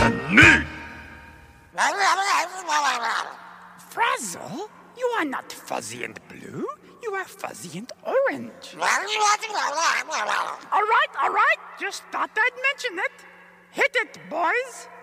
Nani? Frazzle, you are not fuzzy and blue. You are fuzzy and orange. All right. Just thought I'd mention it. Hit it, boys.